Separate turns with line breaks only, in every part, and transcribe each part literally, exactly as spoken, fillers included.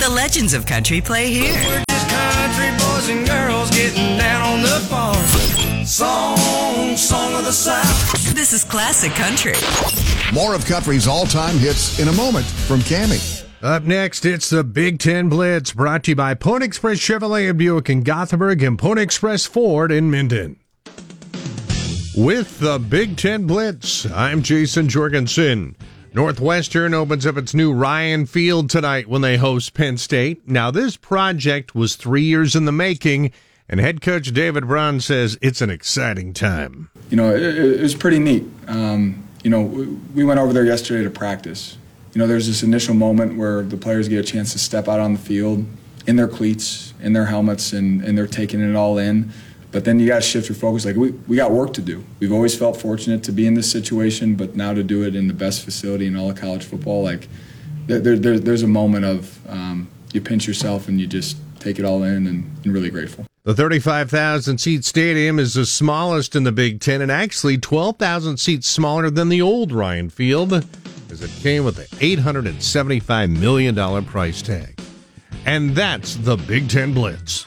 legends of country play here.
We're just country boys and girls getting down on the farm. Song, song of the South.
This is classic country.
More of country's all-time hits in a moment from Cammie.
Up next, it's the Big Ten Blitz, brought to you by Pony Express Chevrolet and Buick in Gothenburg and Pony Express Ford in Minden. With the Big Ten Blitz, I'm Jason Jorgensen. Northwestern opens up its new Ryan Field tonight when they host Penn State. Now, this project was three years in the making, and head coach David Braun says it's an exciting time.
You know, it, it was pretty neat. Um, you know, we went over there yesterday to practice. You know, there's this initial moment where the players get a chance to step out on the field in their cleats, in their helmets, and, and they're taking it all in. But then you got to shift your focus. Like, we, we got work to do. We've always felt fortunate to be in this situation, but now to do it in the best facility in all of college football, like, there, there, there's a moment of um, you pinch yourself and you just take it all in and, and really grateful.
The thirty-five thousand seat stadium is the smallest in the Big Ten and actually twelve thousand seats smaller than the old Ryan Field, as it came with an eight hundred seventy-five million dollars price tag. And that's the Big Ten Blitz.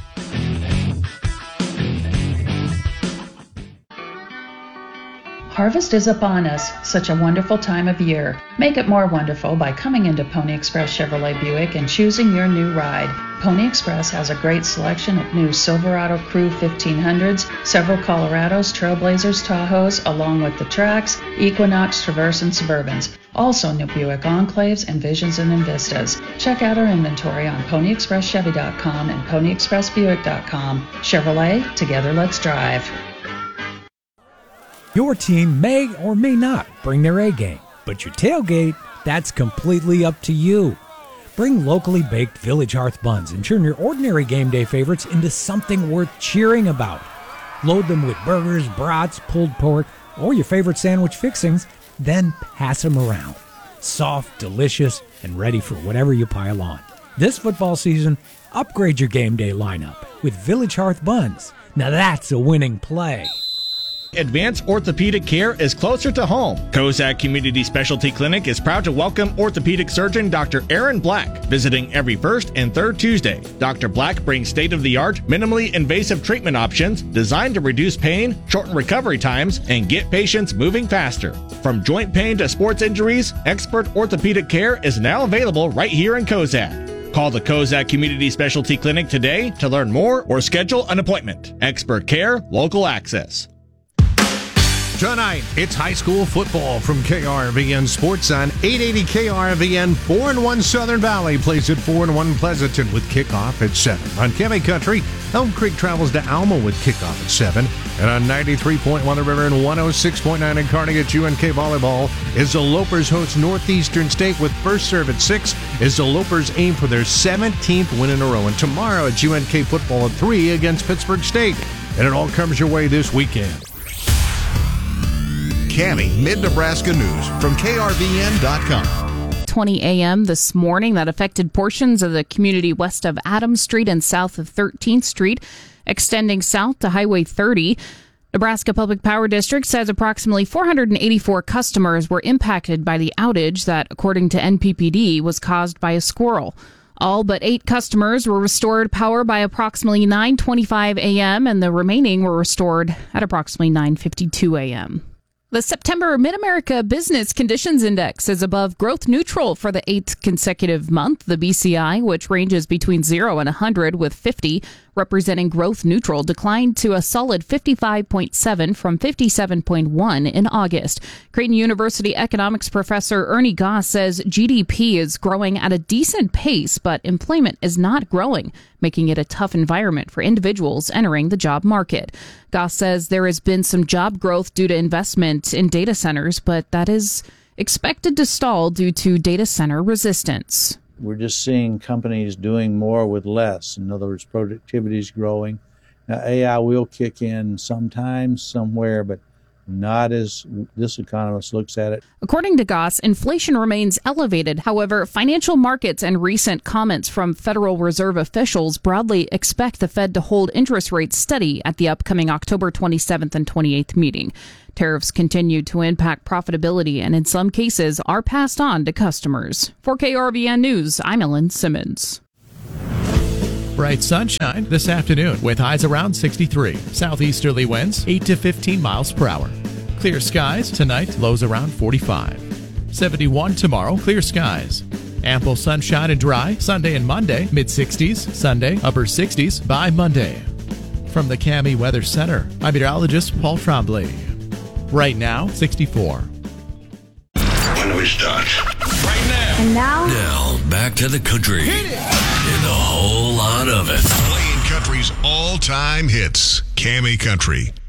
Harvest is upon us, such a wonderful time of year. Make it more wonderful by coming into Pony Express Chevrolet Buick and choosing your new ride. Pony Express has a great selection of new Silverado Crew fifteen hundreds, several Colorados, Trailblazers, Tahoes, along with the Trax, Equinox, Traverse, and Suburbans. Also new Buick Enclaves, Envisions, and Envistas. Check out our inventory on pony express chevy dot com and pony express buick dot com. Chevrolet, together let's drive.
Your team may or may not bring their A game, but your tailgate, that's completely up to you. Bring locally baked Village Hearth buns and turn your ordinary game day favorites into something worth cheering about. Load them with burgers, brats, pulled pork, or your favorite sandwich fixings, then pass them around. Soft, delicious, and ready for whatever you pile on. This football season, upgrade your game day lineup with Village Hearth buns. Now that's a winning play.
Advanced orthopedic care is closer to home. Kozak Community Specialty Clinic is proud to welcome orthopedic surgeon Doctor Aaron Black, visiting every first and third Tuesday. Doctor Black brings state-of-the-art, minimally invasive treatment options designed to reduce pain, shorten recovery times, and get patients moving faster. From joint pain to sports injuries, expert orthopedic care is now available right here in Kozak. Call the Kozak Community Specialty Clinic today to learn more or schedule an appointment. Expert care, local access.
Tonight, it's high school football from K R V N Sports on eight eighty K R V N. four and one Southern Valley plays at four and one Pleasanton with kickoff at seven. On Cammie Country, Elm Creek travels to Alma with kickoff at seven. And on ninety-three point one The River and one oh six point nine in Kearney at U N K Volleyball, as the Lopers host Northeastern State with first serve at six, as the Lopers aim for their seventeenth win in a row. And tomorrow at U N K football at three against Pittsburgh State. And it all comes your way this weekend.
Cammie Mid-Nebraska News from K R V N dot com.
twenty a.m. this morning that affected portions of the community west of Adams Street and south of thirteenth Street, extending south to Highway thirty. Nebraska Public Power District says approximately four hundred eighty-four customers were impacted by the outage that, according to N P P D, was caused by a squirrel. All but eight customers were restored power by approximately nine twenty-five a.m., and the remaining were restored at approximately nine fifty-two a.m. The September Mid-America Business Conditions Index is above growth neutral for the eighth consecutive month. The B C I, which ranges between zero and one hundred with fifty, representing growth neutral, declined to a solid fifty-five point seven from fifty-seven point one in August. Creighton University economics professor Ernie Goss says G D P is growing at a decent pace, but employment is not growing, making it a tough environment for individuals entering the job market. Goss says there has been some job growth due to investment in data centers, but that is expected to stall due to data center resistance.
We're just seeing companies doing more with less. In other words, productivity is growing. Now, A I will kick in sometimes, somewhere, but not as this economist looks at it.
According to Goss, inflation remains elevated. However, financial markets and recent comments from Federal Reserve officials broadly expect the Fed to hold interest rates steady at the upcoming October twenty-seventh and twenty-eighth meeting. Tariffs continue to impact profitability and in some cases are passed on to customers. For K R V N News, I'm Ellen Simmons.
Bright sunshine this afternoon with highs around sixty-three. Southeasterly winds eight to fifteen miles per hour. Clear skies tonight, lows around forty-five. seventy-one tomorrow, clear skies. Ample sunshine and dry Sunday and Monday, mid-sixties. Sunday, upper sixties by Monday. From the Cami Weather Center, I'm meteorologist Paul Trombley. Right now, sixty-four.
When do we start?
Right now.
And now?
Now, back to the country.
Hit it.
And a whole lot of it.
Playing country's all-time hits. Cami Country.